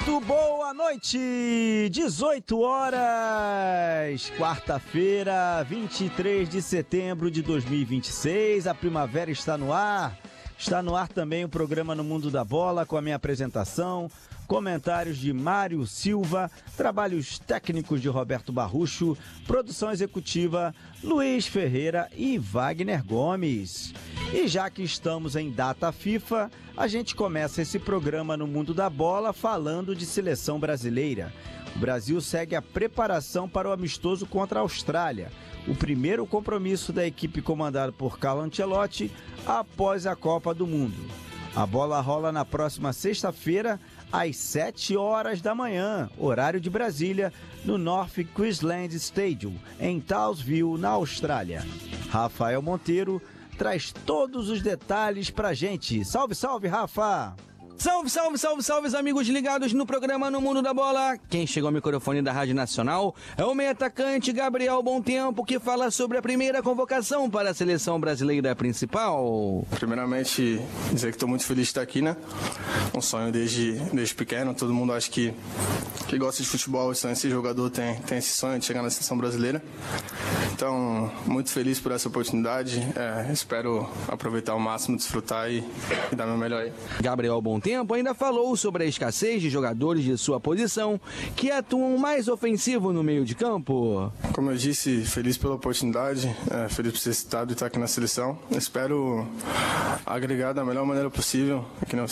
Muito boa noite, 18 horas, quarta-feira, 23 de setembro de 2026, a primavera está no ar também o programa No Mundo da Bola com a minha apresentação, comentários de Mário Silva, trabalhos técnicos de Roberto Barrucho, produção executiva Luiz Ferreira e Wagner Gomes. E já que estamos em data FIFA, a gente começa esse programa No Mundo da Bola falando de seleção brasileira. O Brasil segue a preparação para o amistoso contra a Austrália, o primeiro compromisso da equipe comandada por Carlo Ancelotti após a Copa do Mundo. A bola rola na próxima sexta-feira, às 7 horas da manhã, horário de Brasília, no North Queensland Stadium, em Townsville, na Austrália. Rafael Monteiro traz todos os detalhes pra gente. Salve, salve, Rafa! Salve, salve, salve, salve, amigos ligados no programa No Mundo da Bola. Quem chegou ao microfone da Rádio Nacional é o meio atacante Gabriel Bom Tempo, que fala sobre a primeira convocação para a seleção brasileira principal. Primeiramente, dizer que estou muito feliz de estar aqui, né? Um sonho desde pequeno. Todo mundo acha que gosta de futebol, sonha ser jogador, tem esse sonho de chegar na seleção brasileira. Então, muito feliz por essa oportunidade. Espero aproveitar ao máximo, desfrutar e dar meu melhor aí. Gabriel Bom Tempo ainda falou sobre a escassez de jogadores de sua posição que atuam mais ofensivo no meio de campo. Como eu disse, feliz pela oportunidade, feliz por ser citado e estar aqui na seleção. Espero agregar da melhor maneira possível aqui na